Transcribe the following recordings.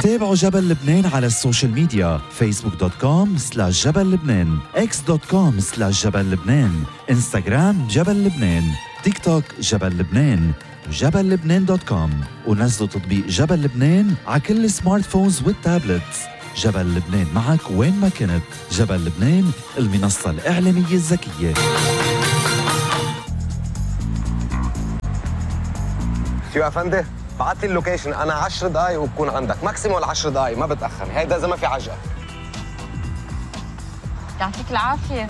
تابعوا جبل لبنان على السوشيال ميديا facebook.com/جبل لبنان x.com/جبل لبنان انستغرام جبل لبنان تيك توك جبل لبنان جبل لبنان.com ونزلوا تطبيق جبل لبنان على كل السمارت فونز والتابلتس. جبل لبنان معك وين ما كنت. جبل لبنان المنصة الإعلامية الذكية. شو يا أفندي؟ بعت لي اللوكيشن، أنا 10 دقايق وبكون عندك، ماكسيموم 10 دقايق ما بتأخر، هيدا إذا ما في عجقة. يعطيك العافية.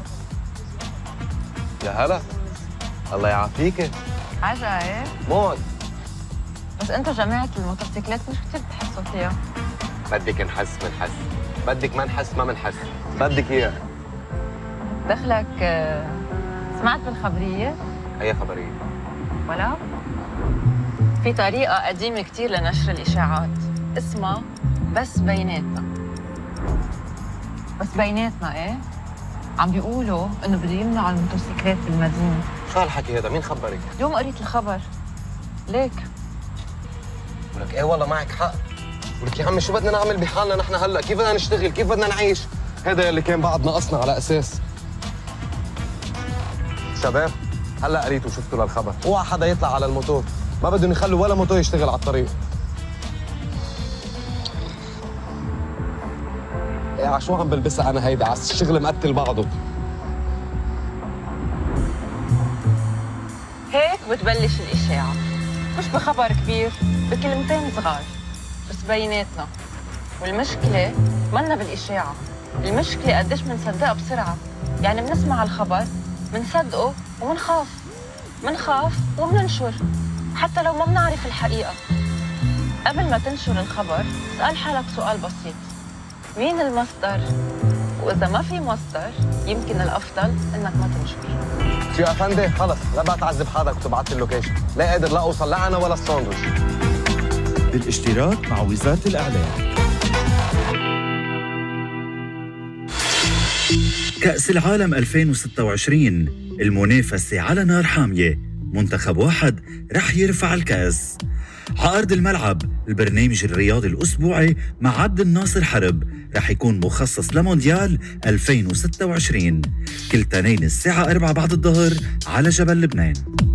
يا هلا، الله يعافيكي. عجقة إيه؟ موت. بس أنتوا جماعة الموتوسيكلات مش كتير بتحسوا فيها. بدك نحس منحس، بدك ما نحس ما منحس، بدك إياه. دخلك سمعت بالخبرية؟ أي خبرية؟ ولا؟ في طريقة قديمة كتير لنشر الإشاعات اسمها بس بيناتنا. بس بيناتنا إيه؟ عم بيقولوا إنه بده يمنعوا الموتوسيكلات بالمدينة. شو هالحكي هذا؟ مين خبرك؟ اليوم قريت الخبر. ليك؟ ولك إيه والله معك حق. ولك يا عمي شو بدنا نعمل بحالنا نحن هلا؟ كيف بدنا نشتغل؟ كيف بدنا نعيش؟ هذا يلي كان بعد ناقصنا على أساس. شباب هلا قريتوا وشفتوا للخبر، اوعى حدا يطلع على الموتور، ما بدهم يخلوا ولا موتور يشتغل على الطريق. ايه عشو عم بلبسها انا هيدا؟ على الشغل مقتل بعضه. هيك بتبلش الإشاعة، مش بخبر كبير، بكلمتين صغار، بس بيناتنا. والمشكلة منا بالإشاعة، المشكلة قديش منصدقها بسرعة. يعني بنسمع الخبر منصدقه ومنخاف ومننشر حتى لو ما بنعرف الحقيقة. قبل ما تنشر الخبر اسأل حالك سؤال بسيط: مين المصدر؟ وإذا ما في مصدر يمكن الأفضل إنك ما تنشر. شو يا أفندي؟ خلص لا بقى تعذب حالك وتبعت لي اللوكيشن، لا قادر لا أوصل لا أنا ولا الساندويتش. بالاشتراك مع وزارة الإعلام. كأس العالم 2026 المنافسة على نار حامية، منتخب واحد رح يرفع الكأس. على أرض الملعب البرنامج الرياضي الأسبوعي مع عبد الناصر حرب رح يكون مخصص لمونديال 2026 كل تنين الساعة 4 بعد الظهر على جبل لبنان.